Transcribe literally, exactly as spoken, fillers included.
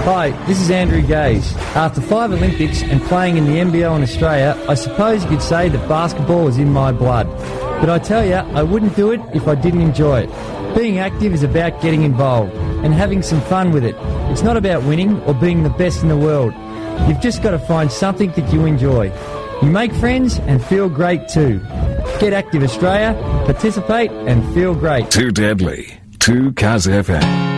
Hi, this is Andrew Gaze. After five Olympics and playing in the N B L in Australia, I suppose you could say that basketball is in my blood. But I tell you, I wouldn't do it if I didn't enjoy it. Being active is about getting involved and having some fun with it. It's not about winning or being the best in the world. You've just got to find something that you enjoy. You make friends and feel great too. Get active, Australia, participate and feel great. Too Deadly, two Kaz F M.